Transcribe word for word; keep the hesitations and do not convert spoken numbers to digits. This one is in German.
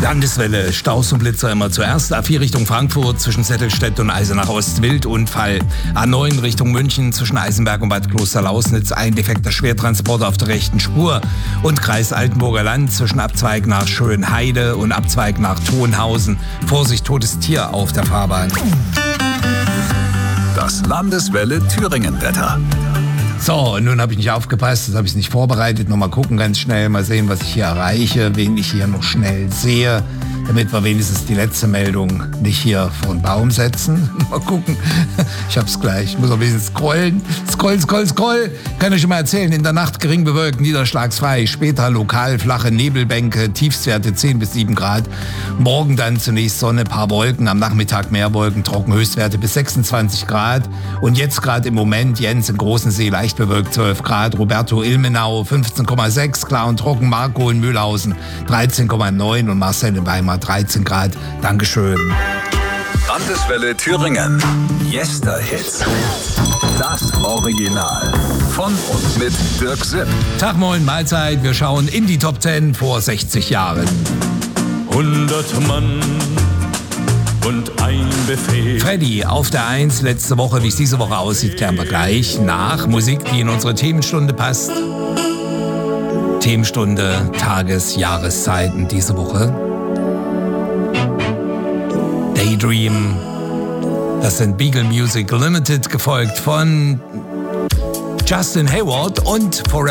Landeswelle, Staus und Blitzer immer zuerst. A vier Richtung Frankfurt zwischen Zettelstedt und Eisenach Ost, Wildunfall. A neun Richtung München zwischen Eisenberg und Bad Klosterlausnitz, ein defekter Schwertransporter auf der rechten Spur. Und Kreis Altenburger Land zwischen Abzweig nach Schönheide und Abzweig nach Thonhausen. Vorsicht, totes Tier auf der Fahrbahn. Das Landeswelle Thüringen-Wetter. So, und nun habe ich nicht aufgepasst, das habe ich nicht vorbereitet. Noch mal gucken ganz schnell, mal sehen, was ich hier erreiche, wen ich hier noch schnell sehe, damit wir wenigstens die letzte Meldung nicht hier vor den Baum setzen. Mal gucken, ich hab's gleich, ich muss ein bisschen scrollen. Scroll, scroll, scroll. Kann ich schon mal erzählen, in der Nacht gering bewölkt, niederschlagsfrei, später lokal flache Nebelbänke, Tiefstwerte zehn bis sieben Grad. Morgen dann zunächst Sonne, paar Wolken, am Nachmittag mehr Wolken, trocken, Höchstwerte bis sechsundzwanzig Grad. Und jetzt gerade im Moment, Jens im Großen See, leicht bewölkt zwölf Grad, Roberto Ilmenau fünfzehn Komma sechs, klar und trocken, Marco in Mühlhausen dreizehn Komma neun und Marcel in Weimar dreizehn Grad. Dankeschön. Landeswelle Thüringen. Yesterhits. Das Original. Von und mit Dirk Sipp. Tag, moin, Mahlzeit. Wir schauen in die Top zehn vor sechzig Jahren. hundert Mann und ein Befehl. Freddy auf der eins letzte Woche. Wie es diese Woche aussieht, klären wir gleich nach. Musik, die in unsere Themenstunde passt. Themenstunde, Tages-, Jahreszeiten diese Woche. Daydream. Das sind Beagle Music Limited, gefolgt von Justin Hayward und Forever.